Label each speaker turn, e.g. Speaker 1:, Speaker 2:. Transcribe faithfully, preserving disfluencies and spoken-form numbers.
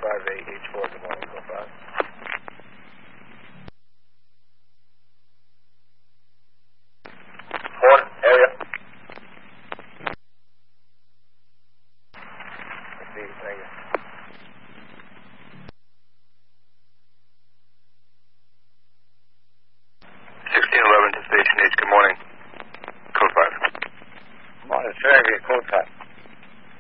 Speaker 1: five eight H four, good morning, code five. Horn, area. Received, thank you. sixteen eleven to Station H, good morning, code five. Morning, sir, code five.